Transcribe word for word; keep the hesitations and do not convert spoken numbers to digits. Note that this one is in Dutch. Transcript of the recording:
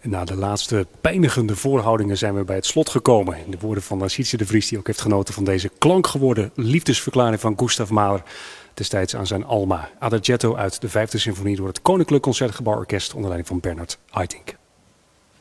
En na de laatste pijnigende voorhoudingen zijn we bij het slot gekomen. In de woorden van Sietse de Vries, die ook heeft genoten van deze klankgeworden liefdesverklaring van Gustav Mahler. Destijds aan zijn Alma. Adagietto uit de vijfde symfonie door het Koninklijk Concertgebouworkest onder leiding van Bernard Haitink.